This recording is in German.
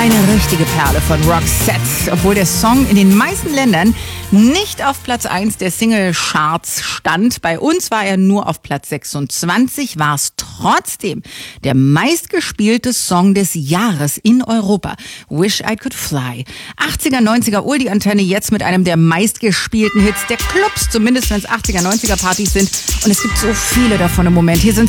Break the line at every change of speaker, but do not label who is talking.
Eine richtige Perle von Roxette. Obwohl der Song in den meisten Ländern nicht auf Platz 1 der Single-Charts stand. Bei uns war er nur auf Platz 26, war es trotzdem der meistgespielte Song des Jahres in Europa. Wish I Could Fly. 80er, 90er, die Antenne jetzt mit einem der meistgespielten Hits der Clubs, zumindest wenn es 80er, 90er Partys sind. Und es gibt so viele davon im Moment. Hier sind